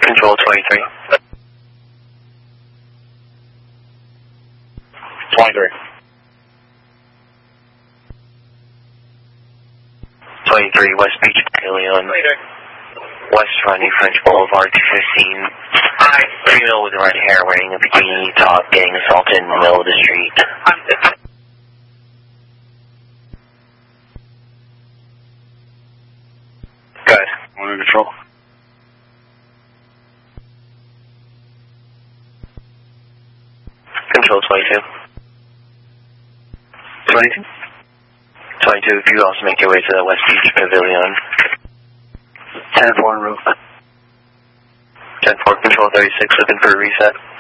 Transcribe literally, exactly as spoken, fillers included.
Control twenty-three. twenty-three. twenty-three, West Beach Pavilion. West Ronnie French Boulevard, two fifteen. Female with red hair wearing a bikini top getting assaulted in the middle of the street. Good. Under control. Control twenty-two. twenty-two. twenty-two, if you also make your way to the West Beach Pavilion. ten four on roof. ten four, Control thirty-six, looking for a reset.